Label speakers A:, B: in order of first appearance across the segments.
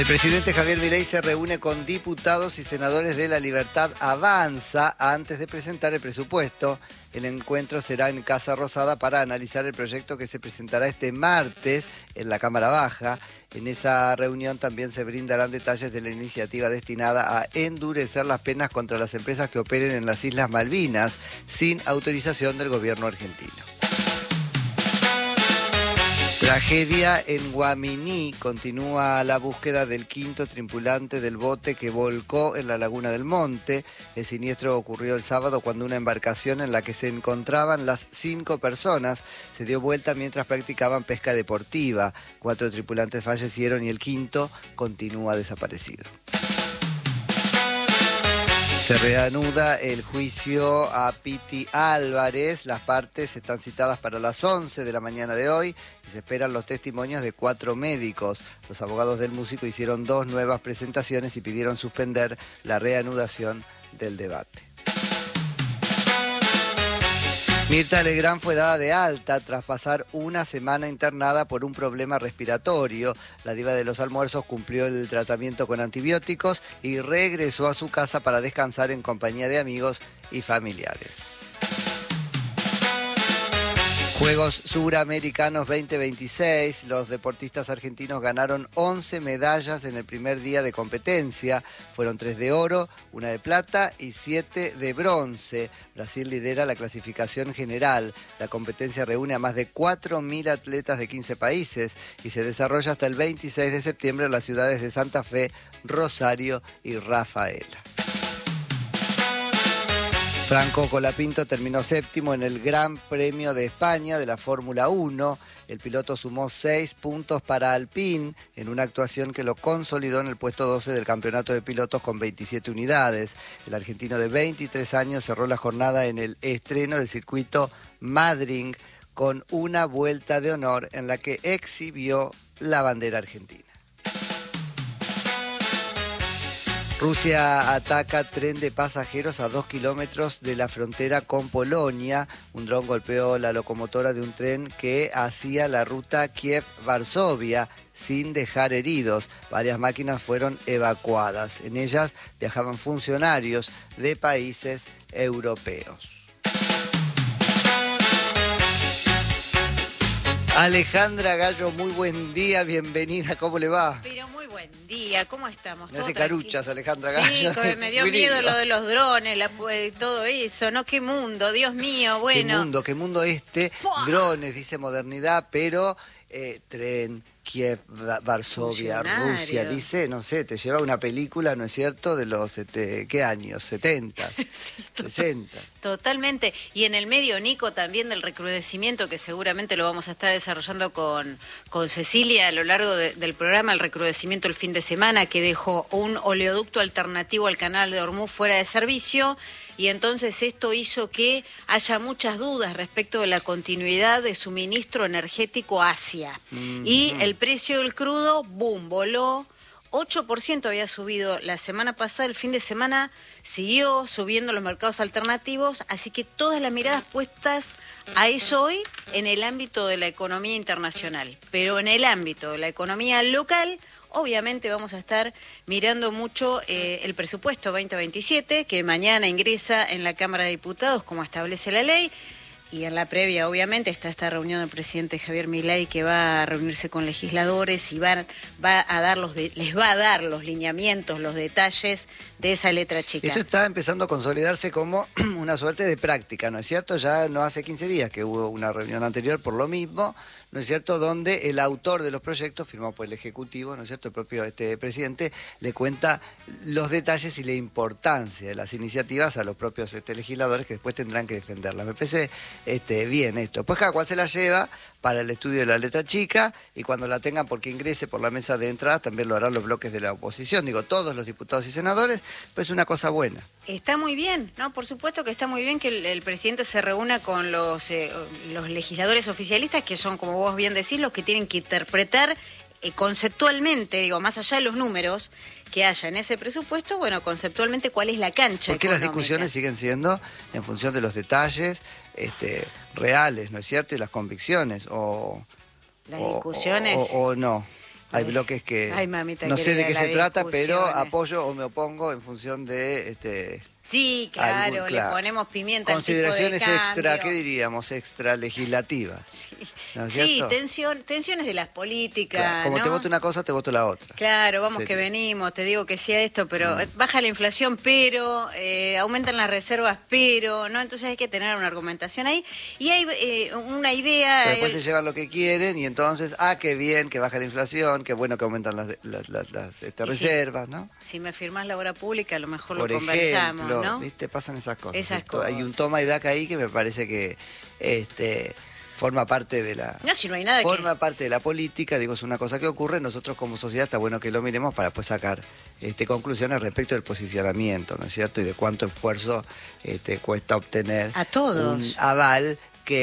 A: El presidente Javier Milei se reúne con diputados y senadores de La Libertad Avanza antes de presentar el presupuesto. El encuentro será en Casa Rosada para analizar el proyecto que se presentará este martes en la Cámara Baja. En esa reunión también se brindarán detalles de la iniciativa destinada a endurecer las penas contra las empresas que operen en las Islas Malvinas sin autorización del gobierno argentino. Tragedia en Guaminí. Continúa la búsqueda del quinto tripulante del bote que volcó en la Laguna del Monte. El siniestro ocurrió el sábado cuando una embarcación en la que se encontraban las 5 personas se dio vuelta mientras practicaban pesca deportiva. 4 tripulantes fallecieron y el quinto continúa desaparecido. Se reanuda el juicio a Piti Álvarez. Las partes están citadas para las 11 de la mañana de hoy y se esperan los testimonios de 4 médicos. Los abogados del músico hicieron 2 nuevas presentaciones y pidieron suspender la reanudación del debate. Mirta Legrand fue dada de alta tras pasar una semana internada por un problema respiratorio. La diva de los almuerzos cumplió el tratamiento con antibióticos y regresó a su casa para descansar en compañía de amigos y familiares. Juegos Suramericanos 2026, los deportistas argentinos ganaron 11 medallas en el primer día de competencia. Fueron 3 de oro, 1 de plata y 7 de bronce. Brasil lidera la clasificación general. La competencia reúne a más de 4.000 atletas de 15 países y se desarrolla hasta el 26 de septiembre en las ciudades de Santa Fe, Rosario y Rafaela. Franco Colapinto terminó séptimo en el Gran Premio de España de la Fórmula 1. El piloto sumó 6 puntos para Alpine en una actuación que lo consolidó en el puesto 12 del campeonato de pilotos con 27 unidades. El argentino de 23 años cerró la jornada en el estreno del circuito Madrid con una vuelta de honor en la que exhibió la bandera argentina. Rusia ataca tren de pasajeros a 2 kilómetros de la frontera con Polonia. Un dron golpeó la locomotora de un tren que hacía la ruta Kiev-Varsovia sin dejar heridos. Varias máquinas fueron evacuadas. En ellas viajaban funcionarios de países europeos. Alejandra Gallo, muy buen día, bienvenida, ¿cómo le va?
B: Pero muy buen día, ¿cómo estamos?
A: Me hace caruchas, Alejandra Gallo.
B: Sí, me dio miedo lo de los drones, todo eso, ¿no? Qué mundo, Dios mío, bueno.
A: Qué mundo este,
B: ¡Puah!
A: Drones, dice modernidad, pero tren, Kiev, Varsovia, Rusia, dice, no sé, te lleva una película, ¿no es cierto?, de los, ¿qué años? 70,
B: Sí,
A: 60.
B: Totalmente. Y en el medio, Nico, también del recrudecimiento, que seguramente lo vamos a estar desarrollando con Cecilia a lo largo del programa, el recrudecimiento el fin de semana, que dejó un oleoducto alternativo al canal de Hormuz fuera de servicio. Y entonces esto hizo que haya muchas dudas respecto de la continuidad de suministro energético a Asia. Y el precio del crudo, boom, voló. 8% había subido la semana pasada, el fin de semana siguió subiendo los mercados alternativos, así que todas las miradas puestas a eso hoy en el ámbito de la economía internacional. Pero en el ámbito de la economía local, obviamente vamos a estar mirando mucho el presupuesto 2027, que mañana ingresa en la Cámara de Diputados, como establece la ley. Y en la previa, obviamente, está esta reunión del presidente Javier Milei, que va a reunirse con legisladores y les va a dar los lineamientos, los detalles de esa letra chica.
A: Eso está empezando a consolidarse como una suerte de práctica, ¿no es cierto? Ya no hace 15 días que hubo una reunión anterior por lo mismo, ¿no es cierto?, donde el autor de los proyectos, firmado por el Ejecutivo, ¿no es cierto?, el propio presidente, le cuenta los detalles y la importancia de las iniciativas a los propios legisladores que después tendrán que defenderlas. Me parece bien esto. Pues cada cual se la lleva para el estudio de la letra chica y cuando la tengan porque ingrese por la mesa de entrada también lo harán los bloques de la oposición. Digo, todos los diputados y senadores, pues es una cosa buena.
B: Está muy bien, ¿no? Por supuesto que está muy bien que el presidente se reúna con los legisladores oficialistas, que son, como vos bien decís, los que tienen que interpretar conceptualmente, digo, más allá de los números que haya en ese presupuesto, bueno, conceptualmente cuál es la cancha
A: porque
B: económica.
A: Las discusiones siguen siendo en función de los detalles reales, ¿no es cierto? Y las convicciones,
B: Las discusiones...
A: o no. Hay bloques que
B: Ay, mamita
A: no sé de qué
B: querida,
A: se
B: la
A: trata, pero
B: discusión.
A: apoyo o me opongo en función de
B: Sí, claro, le ponemos pimienta al tipo de
A: consideraciones extra,
B: cambio.
A: ¿qué diríamos? Extra legislativas.
B: Sí,
A: ¿No es
B: sí,
A: cierto?
B: tensiones de las políticas,
A: Claro, como
B: ¿no?
A: te voto una cosa, te voto la otra.
B: Claro, vamos que
A: Sería.
B: venimos, te digo que sea esto, pero baja la inflación, pero aumentan las reservas, pero, ¿no? Entonces hay que tener una argumentación ahí. Y hay una idea...
A: Pero después se llevan lo que quieren y entonces, qué bien que baja la inflación, qué bueno que aumentan las reservas, ¿no?
B: Si me firmás la obra pública, a lo mejor
A: Por
B: lo conversamos,
A: ejemplo,
B: ¿no?
A: ¿viste? Pasan esas cosas.
B: Esas
A: Hay un
B: cosas.
A: toma y daca ahí que me parece que forma parte de la...
B: No, si no hay nada
A: Forma parte de la política, digo, es una cosa que ocurre. Nosotros como sociedad está bueno que lo miremos para después sacar conclusiones respecto del posicionamiento, ¿no es cierto? Y de cuánto esfuerzo cuesta obtener
B: A todos.
A: un aval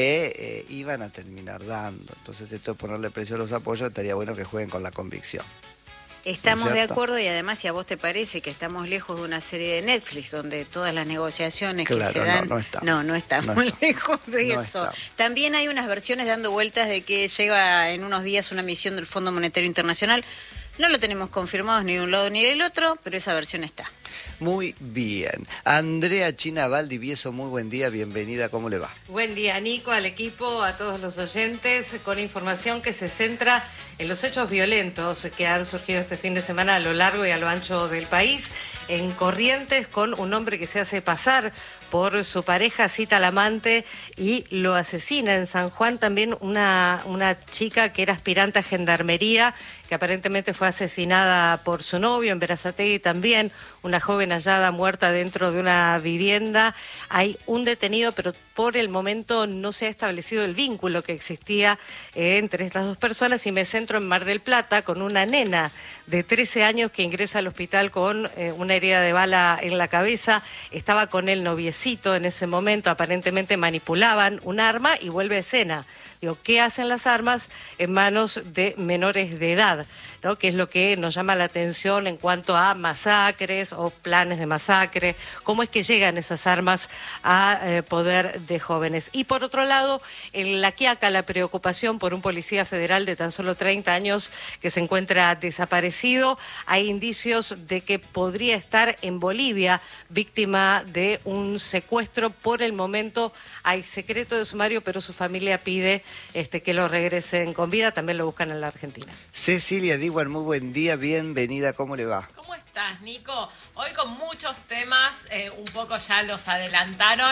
A: que iban a terminar dando. Entonces, esto de ponerle precio a los apoyos, estaría bueno que jueguen con la convicción.
B: Estamos de
A: ¿Cierto?
B: acuerdo y además si a vos te parece que estamos lejos de una serie de Netflix donde todas las negociaciones que
A: Claro,
B: se dan...
A: no estamos.
B: No estamos
A: No estamos.
B: lejos de
A: No
B: eso.
A: estamos.
B: También hay unas versiones dando vueltas de que llega en unos días una misión del Fondo Monetario Internacional. No lo tenemos confirmado ni de un lado ni del otro, pero esa versión está.
A: Muy bien. Andrea China Valdivieso, muy buen día, bienvenida, ¿cómo le va?
C: Buen día, Nico, al equipo, a todos los oyentes, con información que se centra en los hechos violentos que han surgido este fin de semana a lo largo y a lo ancho del país. En Corrientes, con un hombre que se hace pasar por su pareja, cita al amante y lo asesina. En San Juan también una chica que era aspirante a gendarmería, que aparentemente fue asesinada por su novio. En Berazategui también, una joven hallada muerta dentro de una vivienda. Hay un detenido, pero por el momento no se ha establecido el vínculo que existía entre estas dos personas. Y me centro en Mar del Plata, con una nena de 13 años que ingresa al hospital con una herida de bala en la cabeza. Estaba con el noviecito en ese momento, aparentemente manipulaban un arma y vuelve a escena. Digo, ¿qué hacen las armas en manos de menores de edad? ¿No? Que es lo que nos llama la atención en cuanto a masacres o planes de masacre, cómo es que llegan esas armas a poder de jóvenes. Y por otro lado, en La Quiaca, la preocupación por un policía federal de tan solo 30 años que se encuentra desaparecido. Hay indicios de que podría estar en Bolivia, víctima de un secuestro. Por el momento hay secreto de sumario, pero su familia pide que lo regresen con vida. También lo buscan en la Argentina.
A: Cecilia Diguar, muy buen día, bienvenida, ¿cómo le va?
D: ¿Cómo estás, Nico? Hoy con muchos temas, un poco ya los adelantaron.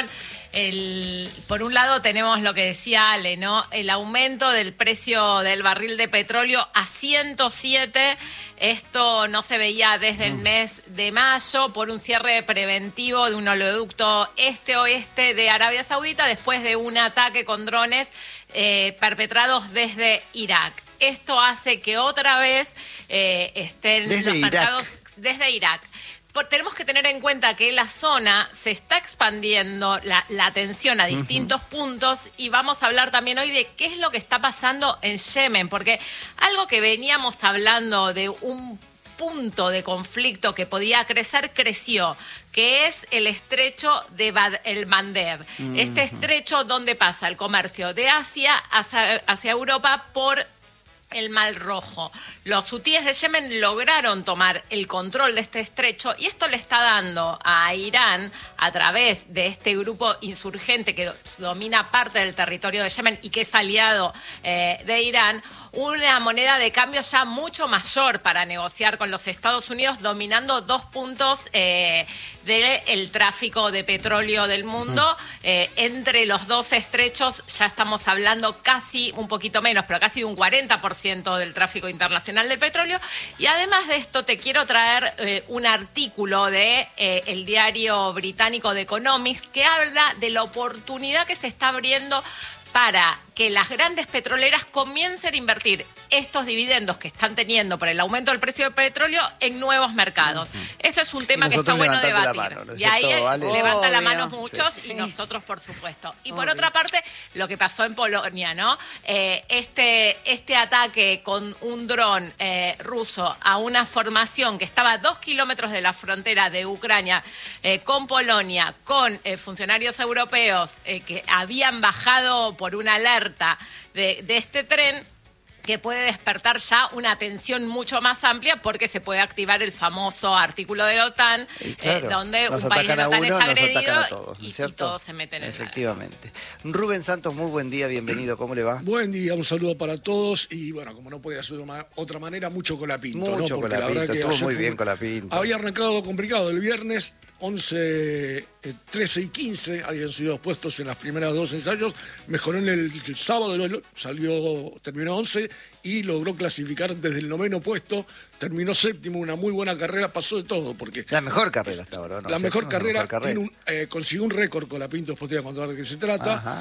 D: Por un lado tenemos lo que decía Ale, ¿no? El aumento del precio del barril de petróleo a 107. Esto no se veía desde el mes de mayo por un cierre preventivo de un oleoducto este-oeste de Arabia Saudita después de un ataque con drones perpetrados desde Irak. Esto hace que otra vez estén
A: Desde
D: los mercados desde Irak. Tenemos que tener en cuenta que la zona se está expandiendo la tensión a distintos puntos y vamos a hablar también hoy de qué es lo que está pasando en Yemen, porque algo que veníamos hablando de un punto de conflicto que podía crecer, creció, que es el estrecho de el Mandeb. Este estrecho donde pasa el comercio de Asia hacia Europa por el Mar Rojo. Los hutíes de Yemen lograron tomar el control de este estrecho y esto le está dando a Irán, a través de este grupo insurgente que domina parte del territorio de Yemen y que es aliado de Irán, una moneda de cambio ya mucho mayor para negociar con los Estados Unidos, dominando 2 puntos del tráfico de petróleo del mundo. Entre los dos estrechos ya estamos hablando casi, un poquito menos, pero casi de un 40% del tráfico internacional del petróleo. Y además de esto te quiero traer un artículo de el diario británico The Economist que habla de la oportunidad que se está abriendo para que las grandes petroleras comiencen a invertir estos dividendos que están teniendo por el aumento del precio del petróleo en nuevos mercados. Ese es un tema que está bueno debatir.
A: Mano, ¿no es
D: y ahí
A: cierto, Ale?
D: levanta la mano
B: Obvio.
D: muchos
B: Sí.
D: y nosotros, por supuesto. Y por otra parte, lo que pasó en Polonia, ¿no? Este ataque con un dron ruso a una formación que estaba a 2 kilómetros de la frontera de Ucrania con Polonia, con funcionarios europeos que habían bajado por una alerta de este tren, que puede despertar ya una atención mucho más amplia porque se puede activar el famoso artículo de la OTAN,
A: claro,
D: donde
A: nos
D: un país de la
A: atacan a
D: OTAN es
A: uno, nos
D: agredido
A: atacan a todos, ¿no es
D: y
A: cierto?
D: todos se meten en
A: Efectivamente. Rubén Santos, muy buen día, bienvenido, ¿cómo le va?
E: Buen día, un saludo para todos y bueno, como no podía ser de otra manera, mucho Colapinto.
A: Mucho
E: ¿no? Porque la
A: Colapinto,
E: verdad que
A: estuvo
E: ayer
A: muy bien Colapinto.
E: había arrancado complicado el viernes, 11, 13 y 15 habían sido puestos en las primeras dos ensayos, mejoró en el sábado, terminó 11 y logró clasificar desde el 9º puesto, terminó séptimo, una muy buena carrera, pasó de todo. Porque
A: la mejor carrera hasta ahora, ¿no?
E: La mejor carrera,
A: mejor carrera.
E: consiguió un récord con Colapinto, después te voy a contar de qué se trata.
A: Ajá.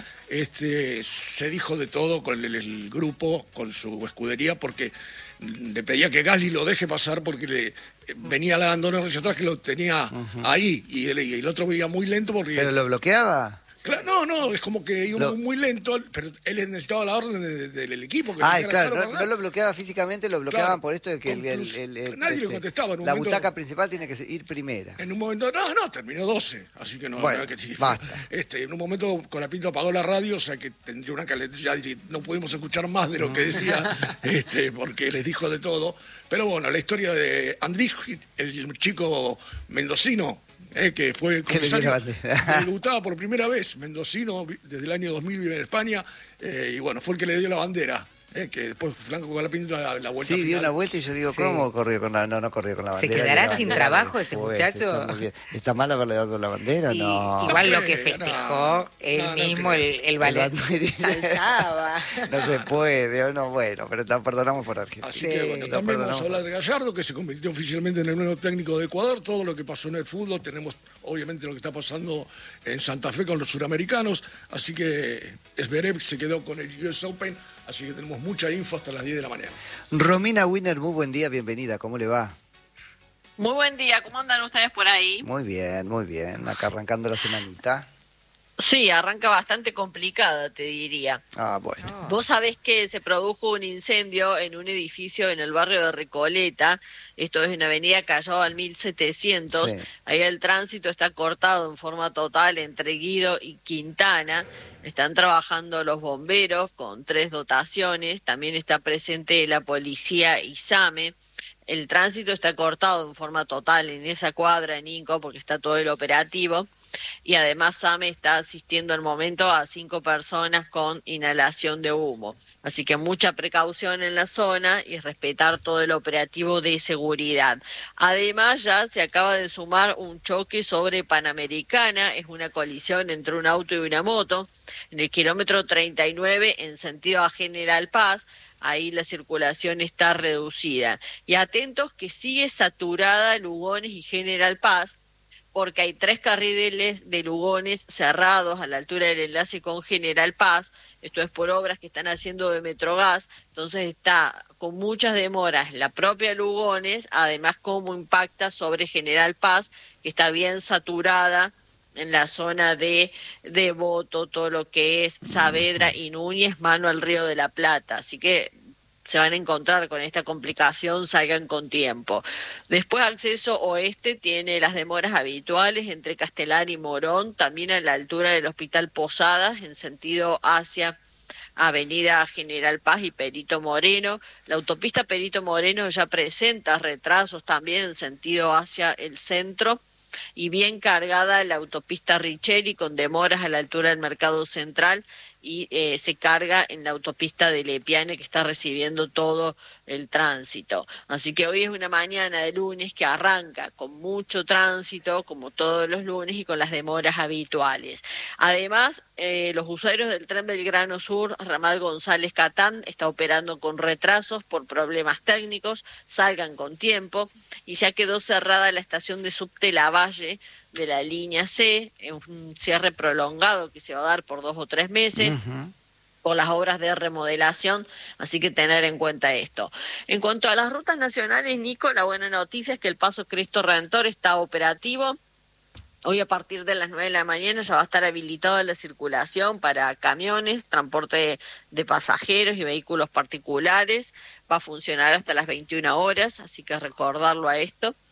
E: Se dijo de todo con el grupo, con su escudería, porque le pedía que Gasly lo deje pasar porque le venía la Andorra hacia atrás que lo tenía ahí y el otro veía muy lento porque...
A: ¿Pero lo bloqueaba?
E: Claro, no, es como que iba muy lento, pero él necesitaba la orden del equipo. Que
A: claro, no lo bloqueaba físicamente, lo bloqueaban por esto de que
E: nadie le contestaba. En un
A: la
E: momento,
A: butaca principal tiene que ir primera.
E: En un momento, terminó 12, así que no.
A: Bueno, basta.
E: En un momento Colapinto apagó la radio, o sea que tendría una calentilla, ya no pudimos escuchar más de lo que decía, porque les dijo de todo. Pero bueno, la historia de Andrés, el chico mendocino, que fue comisario, debutaba por primera vez, mendocino, desde el año 2000 vive en España, y bueno, fue el que le dio la bandera, que después Franco Colapinto la vuelta
A: Sí,
E: final.
A: dio una vuelta y yo digo, ¿cómo corrió con la no corrió con la bandera?
F: ¿Se quedará sin trabajo ese muchacho?
A: ¿Está mal haberle dado la bandera? No.
F: Igual lo que festejó él mismo, el ballet, saltaba.
A: No se puede, o no, bueno, pero te perdonamos por Argentina.
E: Así que bueno, también vamos a hablar de Gallardo, que se convirtió oficialmente en el nuevo técnico de Ecuador, todo lo que pasó en el fútbol, tenemos obviamente lo que está pasando en Santa Fe con los suramericanos, así que Zverev se quedó con el US Open, así que tenemos mucha info hasta las 10 de la mañana.
A: Romina Wiener, muy buen día, bienvenida, ¿cómo le va?
G: Muy buen día, ¿cómo andan ustedes por ahí?
A: Muy bien, acá arrancando la semanita.
G: Sí, arranca bastante complicada, te diría.
A: Bueno.
G: Vos sabés que se produjo un incendio en un edificio en el barrio de Recoleta, esto es en Avenida Callao al 1700, sí. Ahí el tránsito está cortado en forma total entre Guido y Quintana, están trabajando los bomberos con 3 dotaciones, también está presente la policía y SAME. El tránsito está cortado en forma total en esa cuadra en Inco porque está todo el operativo y además SAME está asistiendo al momento a 5 personas con inhalación de humo. Así que mucha precaución en la zona y respetar todo el operativo de seguridad. Además ya se acaba de sumar un choque sobre Panamericana, es una colisión entre un auto y una moto en el kilómetro 39 en sentido a General Paz. Ahí la circulación está reducida. Y atentos que sigue saturada Lugones y General Paz, porque hay 3 carriles de Lugones cerrados a la altura del enlace con General Paz. Esto es por obras que están haciendo de Metrogas, entonces está con muchas demoras la propia Lugones, además cómo impacta sobre General Paz, que está bien saturada en la zona de Devoto, todo lo que es Saavedra y Núñez, mano al Río de la Plata. Así que se van a encontrar con esta complicación, salgan con tiempo. Después acceso oeste tiene las demoras habituales entre Castelar y Morón, también a la altura del Hospital Posadas, en sentido hacia Avenida General Paz y Perito Moreno. La autopista Perito Moreno ya presenta retrasos también en sentido hacia el centro. Y bien cargada la autopista Richeri con demoras a la altura del Mercado Central y se carga en la autopista de Lepiane que está recibiendo todo el tránsito. Así que hoy es una mañana de lunes que arranca con mucho tránsito, como todos los lunes, y con las demoras habituales. Además, los usuarios del tren Belgrano Sur, ramal González Catán, está operando con retrasos por problemas técnicos, salgan con tiempo, y ya quedó cerrada la estación de subte Lavalle de la línea C, un cierre prolongado que se va a dar por 2 o 3 meses. Por las obras de remodelación, así que tener en cuenta esto. En cuanto a las rutas nacionales, Nico, la buena noticia es que el Paso Cristo Redentor está operativo. Hoy a partir de las 9 de la mañana ya va a estar habilitada la circulación para camiones, transporte de pasajeros y vehículos particulares. Va a funcionar hasta las 21 horas, así que recordarlo a esto.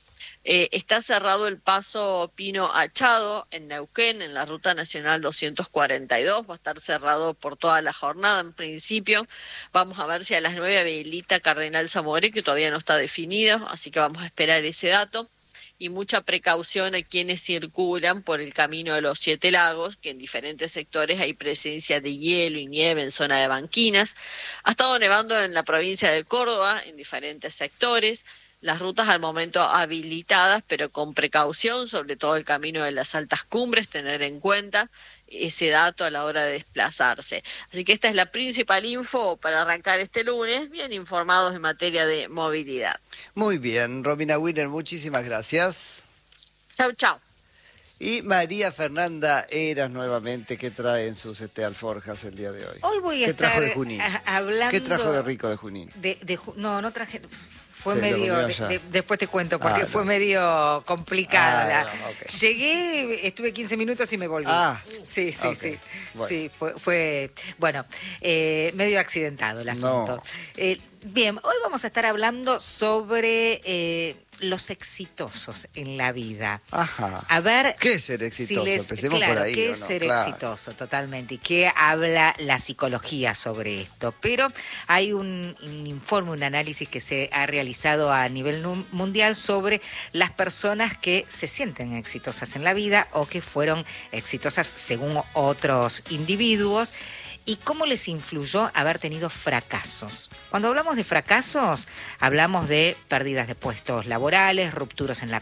G: Está cerrado el paso Pino Achado en Neuquén, en la Ruta Nacional 242. Va a estar cerrado por toda la jornada en principio. Vamos a ver si a las 9 habilita Cardenal Zamoré, que todavía no está definido, así que vamos a esperar ese dato. Y mucha precaución a quienes circulan por el camino de los 7 lagos, que en diferentes sectores hay presencia de hielo y nieve en zona de banquinas. Ha estado nevando en la provincia de Córdoba, en diferentes sectores. Las rutas al momento habilitadas, pero con precaución, sobre todo el camino de las altas cumbres, tener en cuenta ese dato a la hora de desplazarse. Así que esta es la principal info para arrancar este lunes, bien informados en materia de movilidad.
A: Muy bien, Romina Wiener, muchísimas gracias.
G: Chau, chau.
A: Y María Fernanda Eras nuevamente, ¿qué trae en sus alforjas el día de hoy?
F: Hoy voy a
A: ¿Qué
F: estar
A: trajo de Junín?
F: hablando...
A: ¿Qué trajo de rico de Junín?
F: No traje... Fue
A: Se lo
F: medio,
A: comió allá.
F: después te cuento, porque
A: no.
F: fue medio complicada.
A: No, ok.
F: Llegué, estuve 15 minutos y me volví. Sí.
A: Ok. Bueno.
F: Sí, fue bueno, medio accidentado el asunto.
A: No.
F: Bien, hoy vamos a estar hablando sobre los exitosos en la vida.
A: Ajá.
F: A ver,
A: ¿Qué es ser exitoso? Empecemos
F: claro,
A: por ahí.
F: ¿qué
A: ¿o
F: es
A: no?
F: ser
A: Claro.
F: exitoso? Totalmente. ¿Y qué habla la psicología sobre esto? Pero hay un informe, un análisis que se ha realizado a nivel mundial sobre las personas que se sienten exitosas en la vida o que fueron exitosas según otros individuos. ¿Y cómo les influyó haber tenido fracasos? Cuando hablamos de fracasos, hablamos de pérdidas de puestos laborales, rupturas en las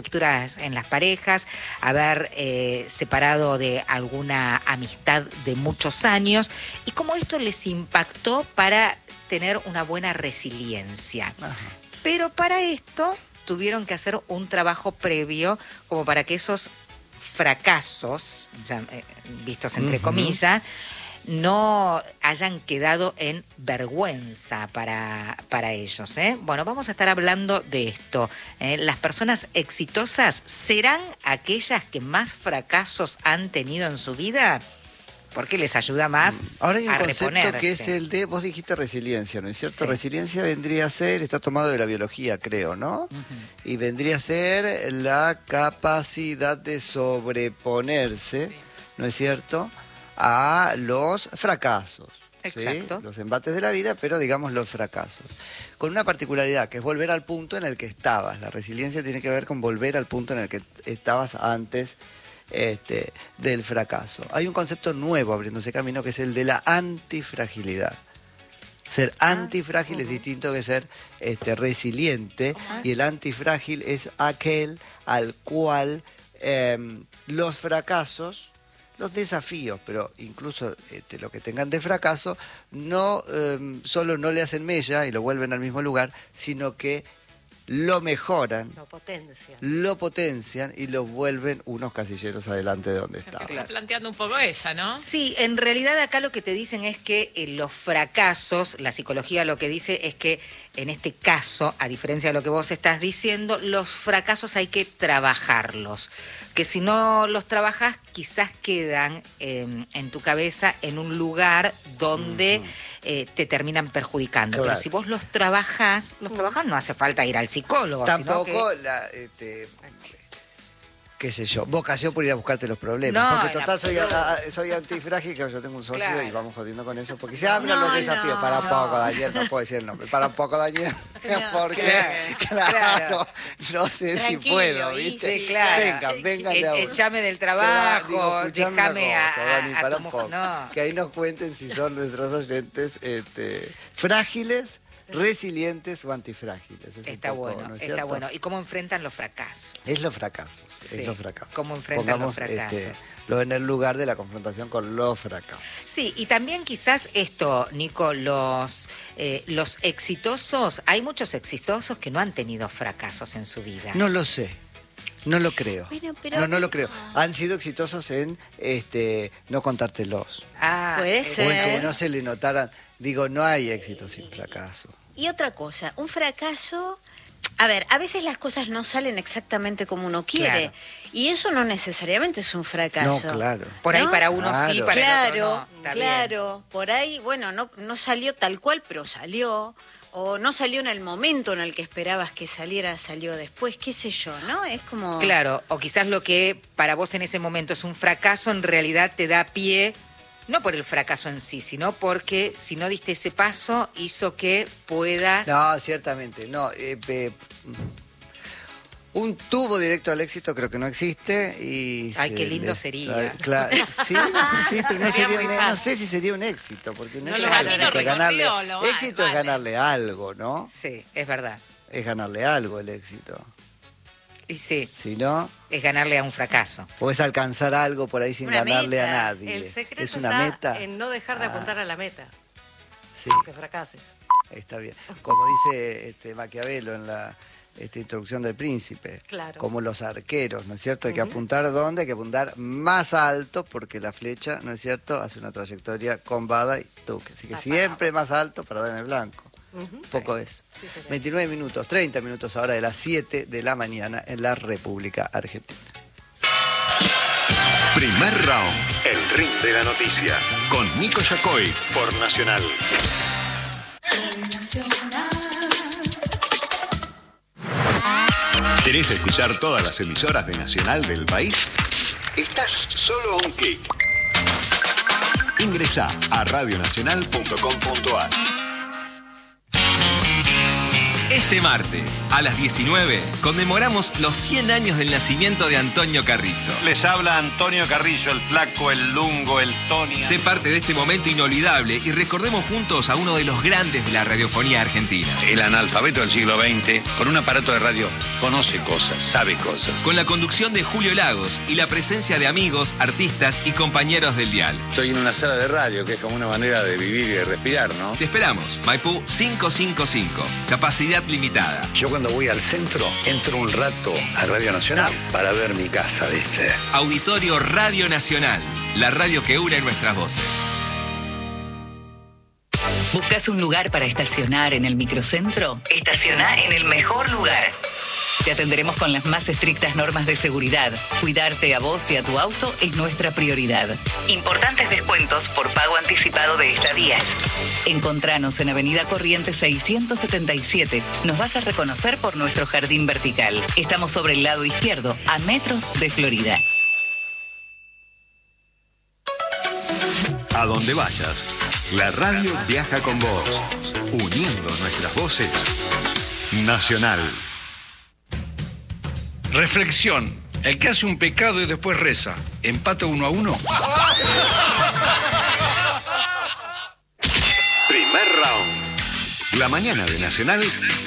F: parejas, haber separado de alguna amistad de muchos años, y cómo esto les impactó para tener una buena resiliencia.
A: Ajá.
F: Pero para esto tuvieron que hacer un trabajo previo como para que esos fracasos, ya, vistos entre comillas, no hayan quedado en vergüenza para ellos. Bueno, vamos a estar hablando de esto. ¿Las personas exitosas serán aquellas que más fracasos han tenido en su vida? Porque les ayuda más
A: Ahora hay un
F: a
A: concepto
F: reponerse.
A: que es el de, vos dijiste resiliencia, ¿no es cierto?
F: Sí.
A: Resiliencia vendría a ser, está tomado de la biología, creo, ¿no? Y vendría a ser la capacidad de sobreponerse, ¿no es cierto?, a los fracasos.
F: Exacto.
A: ¿Sí? Los embates de la vida, pero digamos los fracasos. Con una particularidad, que es volver al punto en el que estabas. La resiliencia tiene que ver con volver al punto en el que estabas antes del fracaso. Hay un concepto nuevo abriéndose camino, que es el de la antifragilidad. Ser antifrágil es distinto que ser resiliente, y el antifrágil es aquel al cual los fracasos, los desafíos, pero incluso lo que tengan de fracaso, no solo no le hacen mella y lo vuelven al mismo lugar, sino que lo mejoran, lo potencian y lo vuelven unos casilleros adelante de donde estaban.
D: Está planteando un poco ella, ¿no?
F: Sí, en realidad acá lo que te dicen es que los fracasos, la psicología lo que dice es que en este caso, a diferencia de lo que vos estás diciendo, los fracasos hay que trabajarlos. Que si no los trabajas, quizás quedan en tu cabeza en un lugar donde te terminan perjudicando.
A: Claro.
F: Pero si vos los trabajás, no hace falta ir al psicólogo.
A: Tampoco
F: sino que...
A: qué sé yo, vocación por ir a buscarte los problemas.
F: No,
A: porque
F: en
A: total soy antifrágil, claro, yo tengo un socio
F: Claro.
A: y vamos jodiendo con eso. Porque se hablan los desafíos.
B: no.
A: Para un poco, Daniel, no puedo decir el nombre. Para un poco, Daniel, porque, claro, no sé si
B: Tranquilo,
A: puedo,
B: Isi,
A: ¿viste?
F: claro.
A: Vengan de a uno.
F: Echame del
A: Digo,
F: trabajo,
A: escuchame
F: déjame
A: una cosa, Dani,
F: a
A: para
F: tu
A: un
F: mujer.
A: poco.
F: No.
A: Que ahí nos cuenten si son nuestros oyentes frágiles, resilientes o antifrágiles. Es
F: Está
A: un poco,
F: bueno,
A: ¿no es
F: está
A: cierto?
F: bueno. ¿Y cómo enfrentan los fracasos?
A: Es los fracasos,
F: Sí,
A: es los fracasos.
F: ¿cómo enfrentan los
A: Pongamos,
F: fracasos?
A: lo en el lugar de la confrontación con los fracasos.
F: Sí, y también quizás esto, Nico, los exitosos, hay muchos exitosos que no han tenido fracasos en su vida.
A: No lo sé, no lo creo.
B: Bueno, pero-
A: No lo creo. Han sido exitosos en no contártelos.
B: Puede
A: O
B: ser.
A: en que no se le notaran. Digo, no hay éxito sin fracaso.
B: Y otra cosa, un fracaso... A ver, a veces las cosas no salen exactamente como uno quiere.
F: Claro.
B: Y eso no necesariamente es un fracaso.
A: No, claro.
F: Por ahí
B: ¿no?
F: para uno sí,
A: Claro.
F: para el
B: Claro,
F: otro no. Está bien.
B: claro. Por ahí, bueno, no salió tal cual, pero salió. o no salió en el momento en el que esperabas que saliera, salió después, qué sé yo, ¿no? Es como...
F: Claro, o quizás lo que para vos en ese momento es un fracaso, en realidad te da pie, no por el fracaso en sí, sino porque si no diste ese paso, hizo que puedas...
A: No, ciertamente, no. Un tubo directo al éxito creo que no existe y...
F: Ay, qué lindo sería.
A: Claro, sí, pero no,
D: Sería muy
A: no
D: fácil.
A: sé si sería un éxito, porque un
D: No
A: éxito
D: lo vale.
A: es ganarle...
D: Recorrido lo vale,
A: Éxito es
D: vale.
A: ganarle algo, ¿no?
F: Sí, es verdad.
A: Es ganarle algo el éxito.
F: Y sí,
A: Si no,
F: es ganarle a un fracaso.
A: podés alcanzar algo por ahí sin
B: Una
A: ganarle
B: meta.
A: a nadie.
C: El secreto
A: Es una
C: está
A: meta.
C: en no dejar de apuntar a la meta,
A: Sí,
C: que fracases.
A: está bien. Como dice Maquiavelo en la introducción del Príncipe.
C: Claro.
A: Como los arqueros, ¿no es cierto? Hay que apuntar ¿dónde? Hay que apuntar más alto porque la flecha, ¿no es cierto?, hace una trayectoria con bada y tuque. Así que siempre más alto para dar en el blanco. Poco es.
C: Sí, señor.
A: 29 minutos, 30 minutos ahora de las 7 de la mañana en la República Argentina.
H: Primer round, el ring de la noticia, con Nico Yacoy por Nacional. ¿Querés escuchar todas las emisoras de Nacional del país? Estás solo a un clic. Ingresá a radionacional.com.ar.
I: Este martes, a las 19, conmemoramos los 100 años del nacimiento de Antonio Carrizo.
J: Les habla Antonio Carrizo, el flaco, el lungo, el Tony.
I: Sé parte de este momento inolvidable y recordemos juntos a uno de los grandes de la radiofonía argentina.
J: El analfabeto del siglo XX, con un aparato de radio, conoce cosas, sabe cosas.
I: Con la conducción de Julio Lagos y la presencia de amigos, artistas y compañeros del dial.
J: Estoy en una sala de radio, que es como una manera de vivir y de respirar, ¿no?
I: Te esperamos, Maipú 555, capacidad limitada.
J: Yo cuando voy al centro, entro un rato a Radio Nacional para ver mi casa, ¿viste?
I: Auditorio Radio Nacional, la radio que une nuestras voces.
K: ¿Buscas un lugar para estacionar en el microcentro? Estaciona en el mejor lugar. Te atenderemos con las más estrictas normas de seguridad. Cuidarte a vos y a tu auto es nuestra prioridad. Importantes descuentos por pago anticipado de estadías. Encontranos en Avenida Corrientes 677. Nos vas a reconocer por nuestro jardín vertical. Estamos sobre el lado izquierdo, a metros de Florida.
H: A donde vayas, la radio viaja con vos, uniendo nuestras voces. Nacional.
E: Reflexión. El que hace un pecado y después reza, ¿empata 1-1?
H: Primer round. La mañana de Nacional